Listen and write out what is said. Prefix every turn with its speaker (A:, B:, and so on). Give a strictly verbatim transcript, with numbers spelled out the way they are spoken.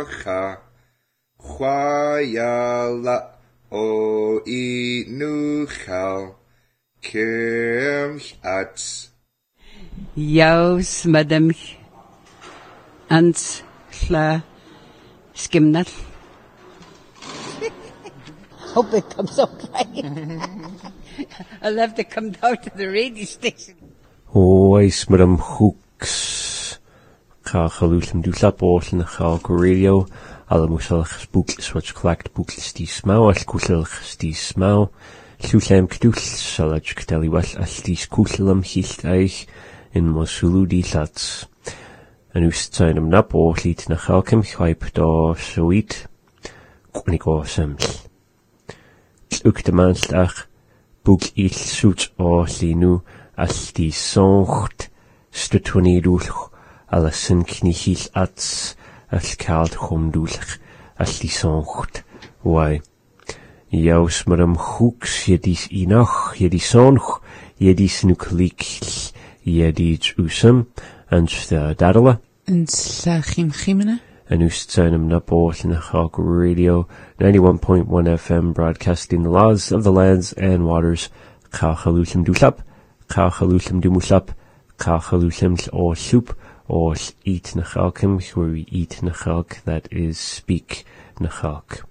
A: cha chwayala o inuchal kirmch at
B: Jaus madam ans la skimnal. Hope it comes out right. I'll have to come down to the radio station.
C: Oes madam hooks ka chalulum du labors in the chalk radio alle musalch boekles wat collect boekles die smau al kuselch die smau Llwylem cdwll salaj cdeli well all dis cwllum hilt eich in mosulu di lats. Yn wstain am nab o llyd na chalcym chwaip do sywyd gwnig o syml. Llwg dymanll ach bwg ill swt o llynw all di soncht stwtwni dwlch al y sy'n cni hill ats all cael chwm dwlch all di soncht wai. Jaus mar am hooks jedis inoch, jedis sonch, jedis nucleikl, jedis usum, and the dadala.
D: And Slachim Chimena.
C: And Ustanum Naport in the Hawk Radio, ninety-one point one F M, broadcasting the laws of the lands and waters. Kachalusim duslap, Kachalusim dumuslap, Kachalusim or soup, or eat nachalkim, where we eat nachalk, that is speak nachalk.